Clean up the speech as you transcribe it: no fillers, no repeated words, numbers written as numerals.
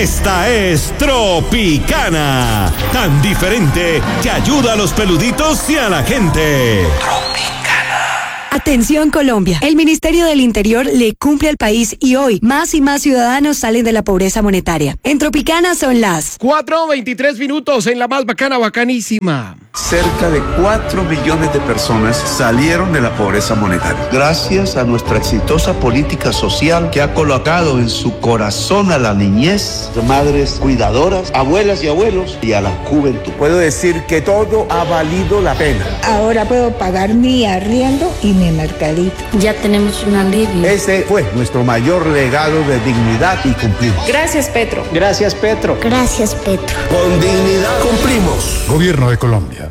Esta es Tropicana, tan diferente que ayuda a los peluditos y a la gente. Atención Colombia, el Ministerio del Interior le cumple al país y hoy más y más ciudadanos salen de la pobreza monetaria. En Tropicana son las 4:23 en la más bacana, bacanísima. Cerca de 4 millones de personas salieron de la pobreza monetaria. Gracias a nuestra exitosa política social que ha colocado en su corazón a la niñez, madres cuidadoras, abuelas y abuelos y a la juventud. Puedo decir que todo ha valido la pena. Ahora puedo pagar mi arriendo y mi mercadito. Ya tenemos un alivio. Ese fue nuestro mayor legado de dignidad y cumplimos. Gracias, Petro. Gracias, Petro. Gracias, Petro. Con dignidad cumplimos. Gobierno de Colombia.